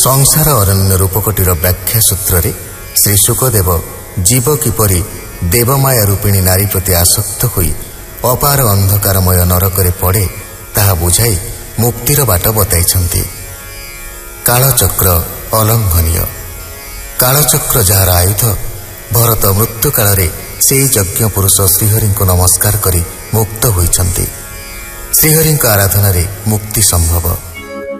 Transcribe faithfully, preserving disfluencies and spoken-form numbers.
ସଂସାର ଅରଣ୍ୟ ରୂପକଟିର ବ୍ୟାଖ୍ୟା ସୂତ୍ରରେ ଶ୍ରୀ ଶୁକଦେବ ଜୀବ କିପରି ଦେବମାୟା ରୂପିଣୀ ନାରୀ ପ୍ରତି ଆସକ୍ତ ହୋଇ ଅପାର ଅନ୍ଧକାରମୟ ନରକରେ ପଡ଼େ ତାହା ବୁଝାଇ ମୁକ୍ତିର ବାଟ ବତାଇଛନ୍ତି। କାଳଚକ୍ର ଅଲଙ୍ଘନୀୟ। କାଳଚକ୍ର ଯାହାର ଆୟୁଧ, ଭରତ ମୃତ୍ୟୁ କାଳରେ ସେହି ଯଜ୍ଞ ପୁରୁଷ ଶ୍ରୀହରିଙ୍କୁ ନମସ୍କାର କରି ମୁକ୍ତ ହୋଇଛନ୍ତି। ଶ୍ରୀହରିଙ୍କ ଆରାଧନାରେ ମୁକ୍ତି ସମ୍ଭବ।